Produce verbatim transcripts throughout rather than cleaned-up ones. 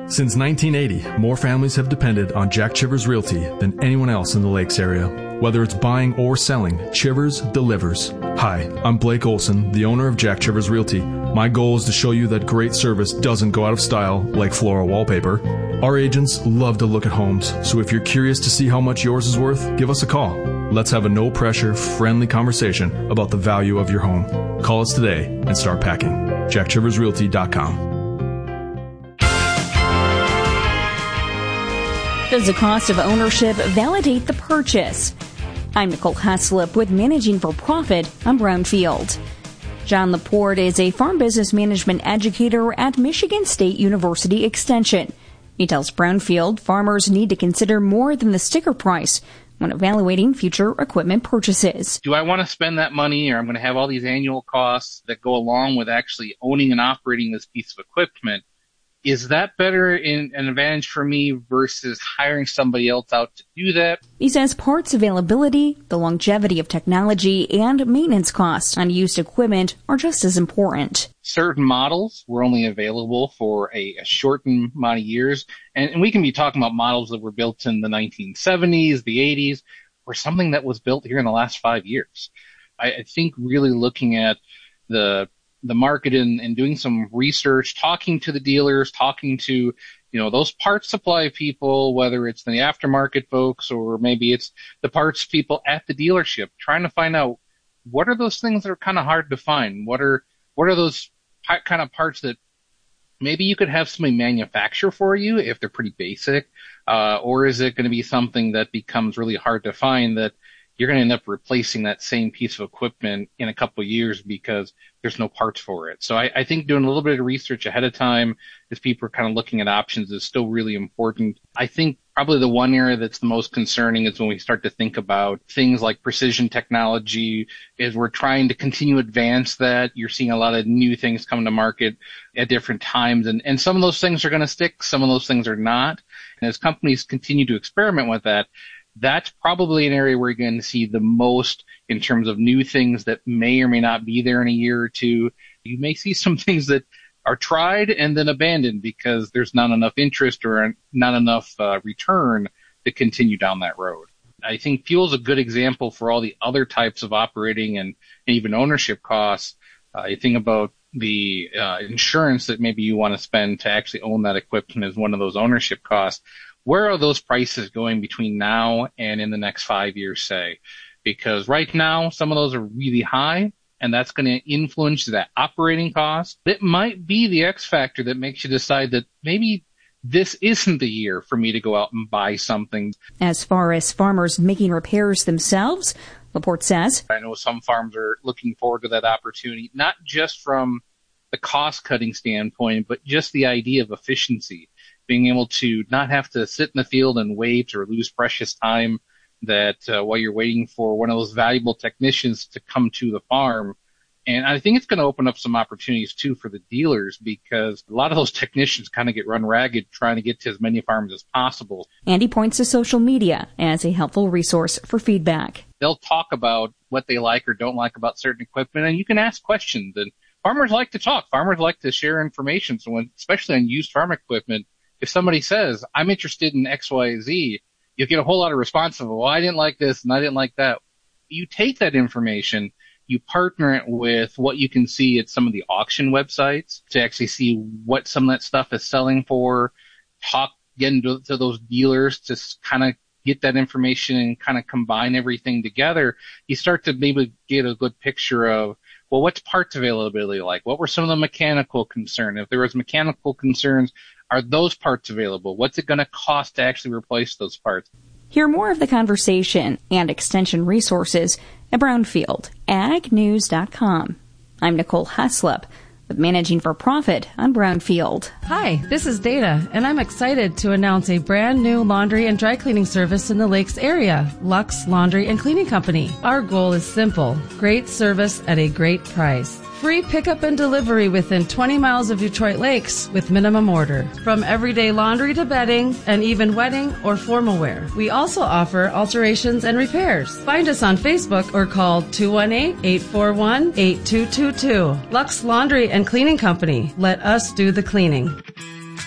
Since nineteen eighty, more families have depended on Jack Chivers Realty than anyone else in the Lakes area. Whether it's buying or selling, Chivers delivers. Hi, I'm Blake Olson, the owner of Jack Chivers Realty. My goal is to show you that great service doesn't go out of style like floral wallpaper. Our agents love to look at homes, so if you're curious to see how much yours is worth, give us a call. Let's have a no-pressure, friendly conversation about the value of your home. Call us today and start packing. jack chivers realty dot com. Does the cost of ownership validate the purchase? I'm Nicole Heslop with Managing for Profit on Brownfield. John Laporte is a farm business management educator at Michigan State University Extension. He tells Brownfield farmers need to consider more than the sticker price when evaluating future equipment purchases. Do I want to spend that money, or I'm going to have all these annual costs that go along with actually owning and operating this piece of equipment? Is that better in an advantage for me versus hiring somebody else out to do that? He says parts availability, the longevity of technology, and maintenance costs on used equipment are just as important. Certain models were only available for a, a shortened amount of years, and, and we can be talking about models that were built in the nineteen seventies, the eighties, or something that was built here in the last five years. I, I think really looking at the the market and, and doing some research, talking to the dealers, talking to, you know, those parts supply people, whether it's the aftermarket folks or maybe it's the parts people at the dealership, trying to find out what are those things that are kind of hard to find? What are, what are those kind of parts that maybe you could have somebody manufacture for you if they're pretty basic, uh, or is it going to be something that becomes really hard to find that you're going to end up replacing that same piece of equipment in a couple of years because there's no parts for it. So I, I think doing a little bit of research ahead of time as people are kind of looking at options is still really important. I think probably the one area that's the most concerning is when we start to think about things like precision technology. As we're trying to continue to advance that, you're seeing a lot of new things come to market at different times. And, and some of those things are going to stick. Some of those things are not. And as companies continue to experiment with that, that's probably an area where you're going to see the most in terms of new things that may or may not be there in a year or two. You may see some things that are tried and then abandoned because there's not enough interest or not enough uh, return to continue down that road. I think fuel is a good example for all the other types of operating and, and even ownership costs. Uh, you think about the uh, insurance that maybe you want to spend to actually own that equipment as one of those ownership costs. Where are those prices going between now and in the next five years, say? Because right now, some of those are really high, and that's going to influence that operating cost. It might be the X factor that makes you decide that maybe this isn't the year for me to go out and buy something. As far as farmers making repairs themselves, Laporte says, I know some farms are looking forward to that opportunity, not just from the cost-cutting standpoint, but just the idea of efficiency. Being able to not have to sit in the field and wait or lose precious time that uh, while you're waiting for one of those valuable technicians to come to the farm. And I think it's going to open up some opportunities, too, for the dealers because a lot of those technicians kind of get run ragged trying to get to as many farms as possible. And he points to social media as a helpful resource for feedback. They'll talk about what they like or don't like about certain equipment, and you can ask questions. And farmers like to talk. Farmers like to share information, so when, especially on used farm equipment. If somebody says, I'm interested in X, Y, Z, you get a whole lot of response of, well, I didn't like this and I didn't like that. You take that information, you partner it with what you can see at some of the auction websites to actually see what some of that stuff is selling for, talk, get into to those dealers to kind of get that information and kind of combine everything together. You start to maybe get a good picture of, well, what's parts availability like? What were some of the mechanical concerns? If there was mechanical concerns, are those parts available? What's it going to cost to actually replace those parts? Hear more of the conversation and extension resources at brownfield ag news dot com. I'm Nicole Heslop with Managing for Profit on Brownfield. Hi, this is Dana, and I'm excited to announce a brand new laundry and dry cleaning service in the Lakes area, Lux Laundry and Cleaning Company. Our goal is simple: great service at a great price. Free pickup and delivery within twenty miles of Detroit Lakes with minimum order. From everyday laundry to bedding and even wedding or formal wear. We also offer alterations and repairs. Find us on Facebook or call two one eight, eight four one, eight two two two. Lux Laundry and Cleaning Company. Let us do the cleaning.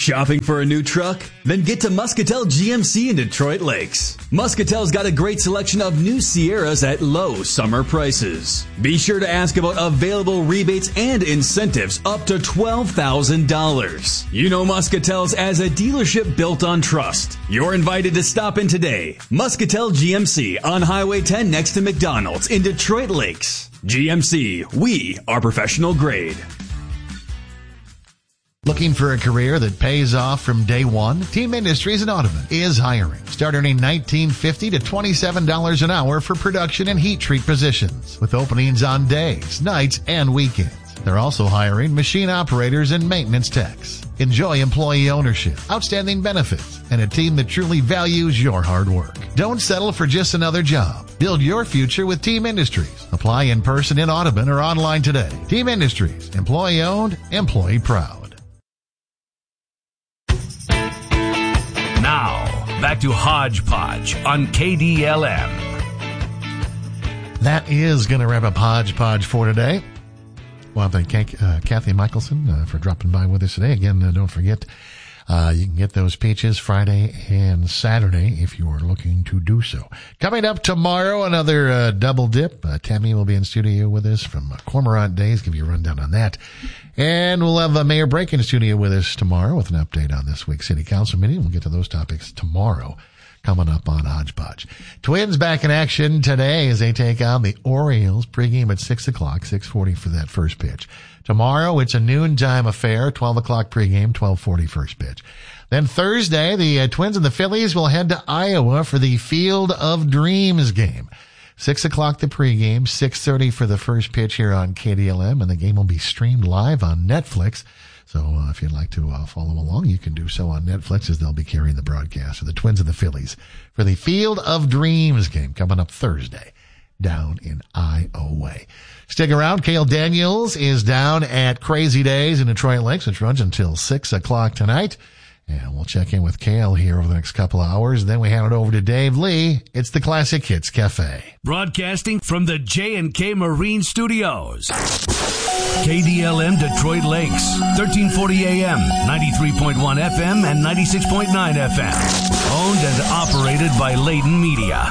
Shopping for a new truck? Then get to Muscatel G M C in Detroit Lakes. Muscatel's got a great selection of new Sierras at low summer prices. Be sure to ask about available rebates and incentives up to twelve thousand dollars. You know Muscatel's as a dealership built on trust. You're invited to stop in today. Muscatel G M C on Highway ten next to McDonald's in Detroit Lakes. G M C, we are professional grade. Looking for a career that pays off from day one? Team Industries in Audubon is hiring. Start earning nineteen fifty to twenty-seven dollars an hour for production and heat treat positions, with openings on days, nights, and weekends. They're also hiring machine operators and maintenance techs. Enjoy employee ownership, outstanding benefits, and a team that truly values your hard work. Don't settle for just another job. Build your future with Team Industries. Apply in person in Audubon or online today. Team Industries, employee owned, employee proud. Now, back to Hodgepodge on K D L M. That is going to wrap up Hodgepodge for today. Well, thank uh, Kathy Michelson uh, for dropping by with us today. Again, uh, don't forget, uh, you can get those peaches Friday and Saturday if you are looking to do so. Coming up tomorrow, another uh, double dip. Uh, Tammy will be in studio with us from uh, Cormorant Days. Give you a rundown on that. And we'll have uh, Mayor Brake in studio with us tomorrow with an update on this week's City Council meeting. We'll get to those topics tomorrow. Coming up on Hodgepodge. Twins back in action today as they take on the Orioles. Pregame at six o'clock, six forty for that first pitch. Tomorrow, it's a noontime affair, twelve o'clock pregame, twelve forty first pitch. Then Thursday, the uh, Twins and the Phillies will head to Iowa for the Field of Dreams game. six o'clock the pregame, six thirty for the first pitch here on K D L M, and the game will be streamed live on Netflix. So uh, if you'd like to uh, follow along, you can do so on Netflix as they'll be carrying the broadcast of the Twins and the Phillies for the Field of Dreams game coming up Thursday down in Iowa. Stick around. Cale Daniels is down at Crazy Days in Detroit Lakes, which runs until six o'clock tonight. And we'll check in with Cale here over the next couple of hours. Then we hand it over to Dave Lee. It's the Classic Hits Cafe. Broadcasting from the J and K Marine Studios. K D L M Detroit Lakes, thirteen forty A M, ninety-three point one F M, and ninety-six point nine F M. Owned and operated by Layton Media.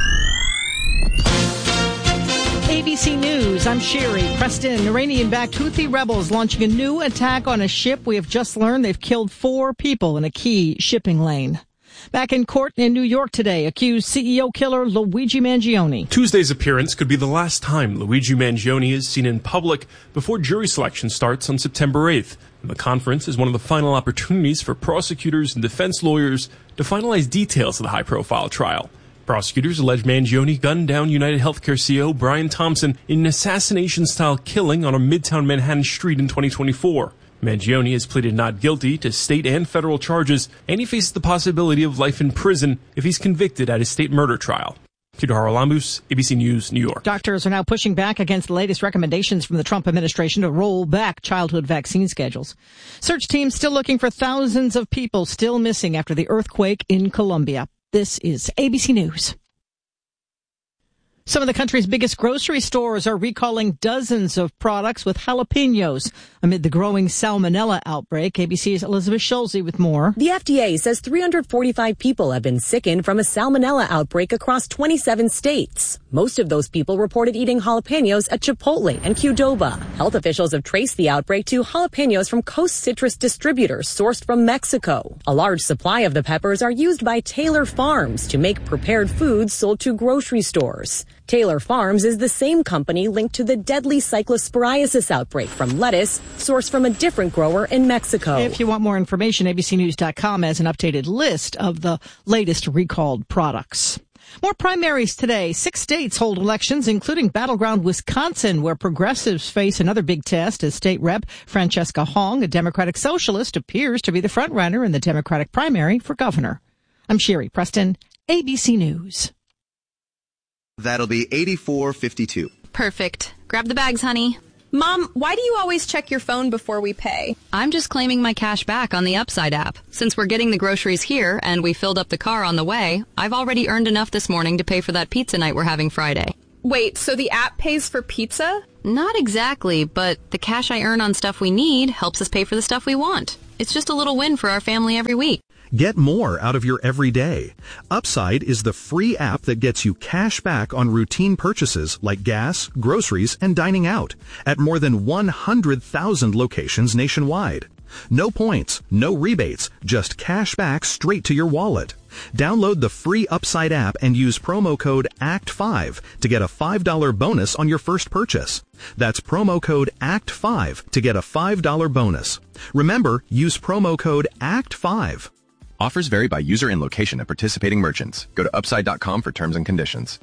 A B C News, I'm Sherry. Preston, Iranian-backed Houthi rebels launching a new attack on a ship. We have just learned they've killed four people in a key shipping lane. Back in court in New York today, accused C E O killer Luigi Mangione. Tuesday's appearance could be the last time Luigi Mangione is seen in public before jury selection starts on September eighth. And the conference is one of the final opportunities for prosecutors and defense lawyers to finalize details of the high-profile trial. Prosecutors allege Mangione gunned down United Healthcare C E O Brian Thompson in an assassination-style killing on a Midtown Manhattan street in twenty twenty-four. Mangione has pleaded not guilty to state and federal charges, and he faces the possibility of life in prison if he's convicted at his state murder trial. Peter Haralambous, A B C News, New York. Doctors are now pushing back against the latest recommendations from the Trump administration to roll back childhood vaccine schedules. Search teams still looking for thousands of people still missing after the earthquake in Colombia. This is A B C News. Some of the country's biggest grocery stores are recalling dozens of products with jalapenos amid the growing salmonella outbreak. A B C's Elizabeth Schulze with more. The F D A says three hundred forty-five people have been sickened from a salmonella outbreak across twenty-seven states. Most of those people reported eating jalapenos at Chipotle and Qdoba. Health officials have traced the outbreak to jalapenos from Coast Citrus distributors sourced from Mexico. A large supply of the peppers are used by Taylor Farms to make prepared foods sold to grocery stores. Taylor Farms is the same company linked to the deadly cyclosporiasis outbreak from lettuce sourced from a different grower in Mexico. If you want more information, A B C News dot com has an updated list of the latest recalled products. More primaries today. Six states hold elections, including battleground Wisconsin, where progressives face another big test as State Rep Francesca Hong, a Democratic Socialist, appears to be the frontrunner in the Democratic primary for governor. I'm Sherry Preston, A B C News. That'll be eighty-four fifty-two. Perfect. Grab the bags, honey. Mom, why do you always check your phone before we pay? I'm just claiming my cash back on the Upside app. Since we're getting the groceries here and we filled up the car on the way, I've already earned enough this morning to pay for that pizza night we're having Friday. Wait, so the app pays for pizza? Not exactly, but the cash I earn on stuff we need helps us pay for the stuff we want. It's just a little win for our family every week. Get more out of your everyday. Upside is the free app that gets you cash back on routine purchases like gas, groceries, and dining out at more than one hundred thousand locations nationwide. No points, no rebates, just cash back straight to your wallet. Download the free Upside app and use promo code A C T five to get a five dollars bonus on your first purchase. That's promo code A C T five to get a five dollars bonus. Remember, use promo code A C T five. Offers vary by user and location at participating merchants. Go to upside dot com for terms and conditions.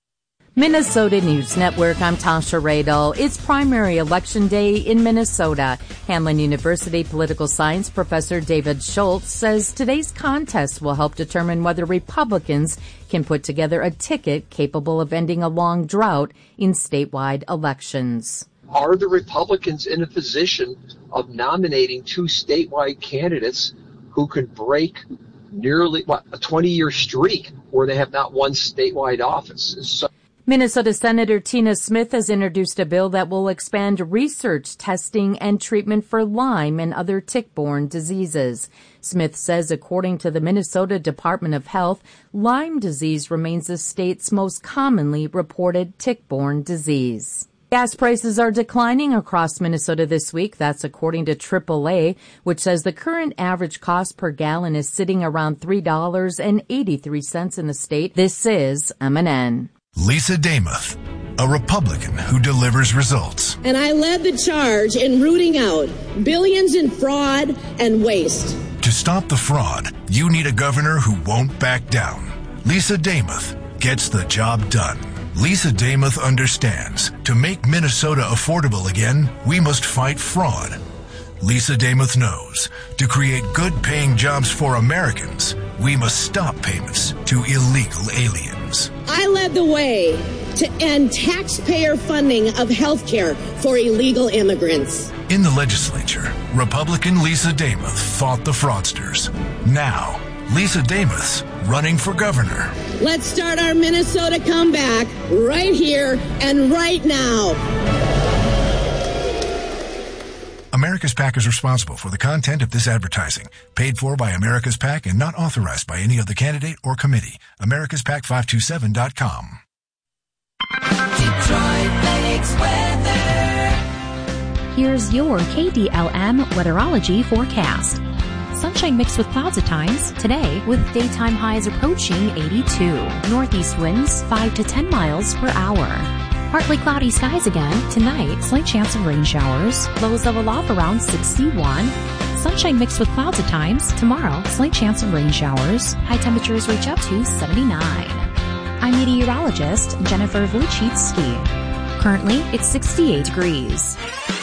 Minnesota News Network, I'm Tasha Radel. It's primary election day in Minnesota. Hamline University political science professor David Schultz says today's contest will help determine whether Republicans can put together a ticket capable of ending a long drought in statewide elections. Are the Republicans in a position of nominating two statewide candidates who could break nearly what, a twenty-year streak where they have not won statewide office? So Minnesota Senator Tina Smith has introduced a bill that will expand research, testing, and treatment for Lyme and other tick-borne diseases. Smith says, according to the Minnesota Department of Health, Lyme disease remains the state's most commonly reported tick-borne disease. Gas prices are declining across Minnesota this week. That's according to triple A, which says the current average cost per gallon is sitting around three dollars and eighty-three cents in the state. This is M and N. Lisa Damuth, a Republican who delivers results. And I led the charge in rooting out billions in fraud and waste. To stop the fraud, you need a governor who won't back down. Lisa Damuth gets the job done. Lisa Damuth understands to make Minnesota affordable again, we must fight fraud. Lisa Damuth knows to create good-paying jobs for Americans, we must stop payments to illegal aliens. I led the way to end taxpayer funding of health care for illegal immigrants. In the legislature, Republican Lisa Damuth fought the fraudsters. Now, Lisa Damuth's running for governor. Let's start our Minnesota comeback right here and right now. America's PAC is responsible for the content of this advertising, paid for by America's PAC and not authorized by any other candidate or committee. Americas Pac five two seven dot com. Detroit Lakes weather. Here's your K D L M weatherology forecast. Sunshine mixed with clouds at times today, with daytime highs approaching eighty-two. Northeast winds five to ten miles per hour. Partly cloudy skies again tonight, slight chance of rain showers. Lows level off around sixty-one. Sunshine mixed with clouds at times. Tomorrow, slight chance of rain showers. High temperatures reach up to seventy-nine. I'm meteorologist Jennifer Vlichitsky. Currently, it's sixty-eight degrees.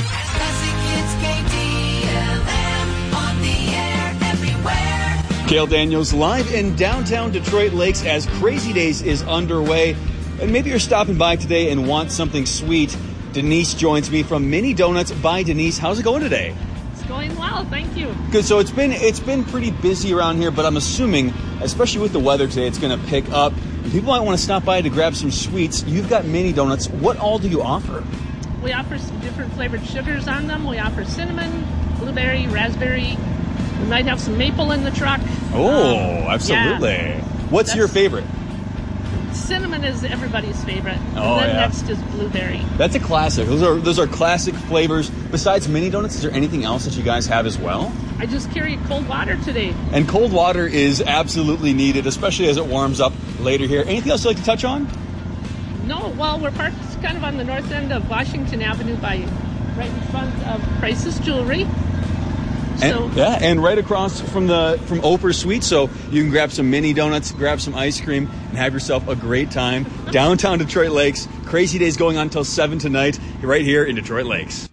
Cale Daniels live in downtown Detroit Lakes as Crazy Days is underway. And maybe you're stopping by today and want something sweet. Denise joins me from Mini Donuts by Denise. How's it going today? It's going well, thank you. Good. So it's been it's been pretty busy around here, but I'm assuming, especially with the weather today, it's going to pick up. People might want to stop by to grab some sweets. You've got Mini Donuts. What all do you offer? We offer some different flavored sugars on them. We offer cinnamon, blueberry, raspberry. We might have some maple in the truck. Oh, um, absolutely. Yeah. What's That's, your favorite? Cinnamon is everybody's favorite. Oh, and then yeah. next is blueberry. That's a classic. Those are those are classic flavors. Besides Mini Donuts, is there anything else that you guys have as well? I just carry cold water today. And cold water is absolutely needed, especially as it warms up later here. Anything else you'd like to touch on? No, well, we're parked kind of on the north end of Washington Avenue by right in front of Price's Jewelry. So, and, yeah, and right across from the from Oprah Sweets, so you can grab some Mini Donuts, grab some ice cream, and have yourself a great time. Downtown Detroit Lakes, Crazy Days going on until seven tonight, right here in Detroit Lakes.